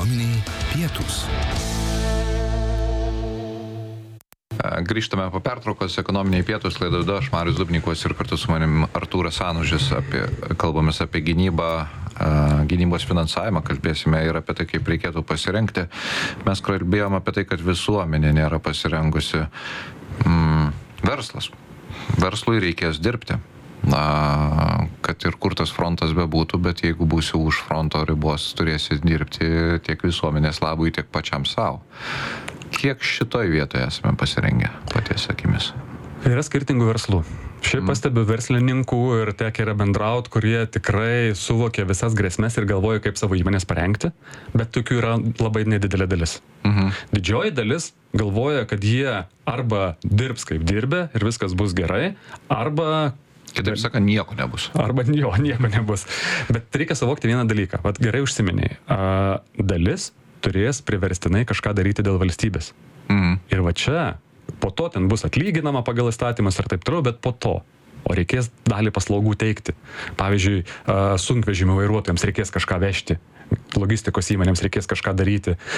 Ekonominiai pietūs. Grįžtame po pertraukos, ekonominiai pietūs, laidą vedu aš, Marius Dubnikovas, ir kartu su manim Artūras Anužis. Kalbamės apie gynybą, gynybos finansavimą, kalbėsime ir apie tai, kaip reikėtų pasirengti. Mes kalbėjome apie tai, kad visuomenė nėra pasirengusi. Verslas. Verslui reikės dirbti. Kad ir kur tas frontas bebūtų, bet jeigu būsi už fronto ribos, turėsi dirbti tiek visuomenės labui, tiek pačiam savo. Kiek šitoj vietoje esame pasirengę, paties akimis? Yra skirtingų verslų. Šiaip pastebiu verslininkų ir tiek yra bendraut, kurie tikrai suvokia visas grėsmes ir galvoja, kaip savo įmonės parengti, bet tokių yra labai nedidelė dalis. Didžioji dalis galvoja, kad jie arba dirbs kaip dirbė ir viskas bus gerai, arba... Kitaip sakant, nieko nebus. Arba nieko nebus. Bet reikia suvokti vieną dalyką. Vat gerai užsiminėjai. Dalis turės priverstinai kažką daryti dėl valstybės. Ir va čia, po to ten bus atlyginama pagal įstatymus ir taip toliau, bet po to. O reikės dalį paslaugų teikti. Pavyzdžiui, sunkvežimių vairuotojams reikės kažką vežti, logistikos įmonėms reikės kažką daryti,